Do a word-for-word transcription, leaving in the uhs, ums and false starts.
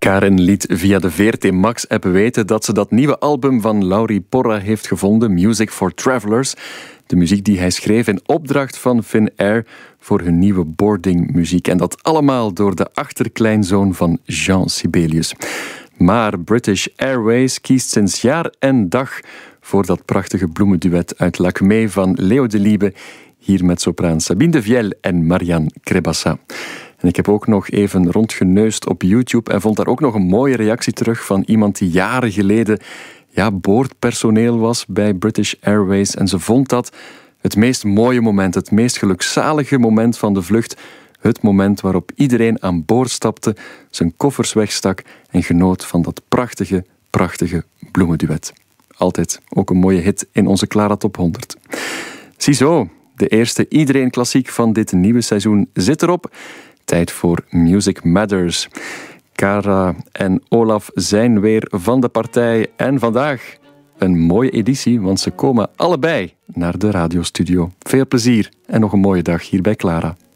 Karen liet via de V R T Max-app weten dat ze dat nieuwe album van Lauri Porra heeft gevonden, Music for Travelers. De muziek die hij schreef in opdracht van Finnair voor hun nieuwe boardingmuziek. En dat allemaal door de achterkleinzoon van Jean Sibelius. Maar British Airways kiest sinds jaar en dag voor dat prachtige bloemenduet uit Lacmé van Leo Delibes, hier met sopraan Sabine de Viel en Marianne Crebassa. En ik heb ook nog even rondgeneust op YouTube en vond daar ook nog een mooie reactie terug van iemand die jaren geleden ja, boordpersoneel was bij British Airways. En ze vond dat het meest mooie moment, het meest gelukzalige moment van de vlucht. Het moment waarop iedereen aan boord stapte, zijn koffers wegstak en genoot van dat prachtige, prachtige bloemenduet. Altijd ook een mooie hit in onze Clara Top honderd. Ziezo, de eerste Iedereen Klassiek van dit nieuwe seizoen zit erop. Tijd voor Music Matters. Cara en Olaf zijn weer van de partij. En vandaag een mooie editie, want ze komen allebei naar de radiostudio. Veel plezier en nog een mooie dag hier bij Clara.